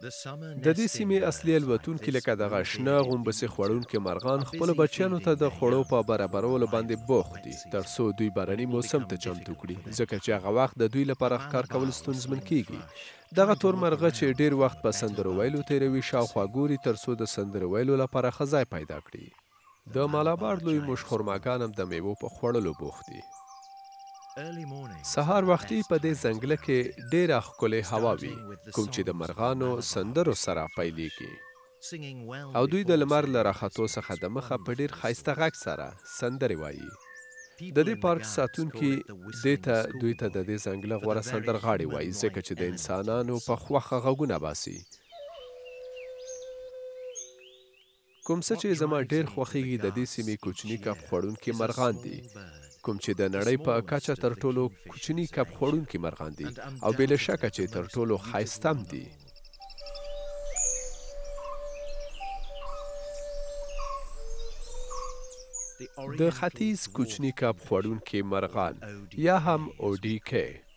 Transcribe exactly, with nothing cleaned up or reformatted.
د دې سیمې اصلي الوتونکي لکه دغه شنه غومبسې خوړونکي مرغان خپلو بچیانو ته د خوړو په برابرولو باندې بوخت دي تر څو دوی باراني موسم ته چمتو کړي ځکه چې هغه وخت د دوی لپاره ښکار کول ستونزمن کیږي. دغه تور مرغه چې ډیر وخت په سندرو ویلو تیروي شاوخوا ګوري تر څو د سندرو ویلو لپاره ښه ځای پیدا کړي. د مالابار لوی موږ خرماګان هم د میوو په خوړلو بوخت دي. سهار وختي په دې ځنګله کې ډیره ښکلې هوا وي کوم چې د مرغانو سندرو سره پیلېږي او دوی د لمر له راختو څخه د مخه په ډیر ښایسته غږ سره سندرې وایي. د دې پارک ساتونکي دې ته دوی ته د دې ځنګله غوره سندرغاړي وایي ځکه چې د انسانانو په خوښه غږونه باسي. کوم څه چې زما ډیر خوښیږي د دې سیمې کوچني کب خوړونکي مرغان دي کوم چې د نړۍ په کچه تر ټولو کوچني کب خوړونکي مرغان دي او بې له شکه چې تر ټولو ښایسته هم دي. د ختیځ کوچني کب خوړونکي مرغان یا هم او ډي کې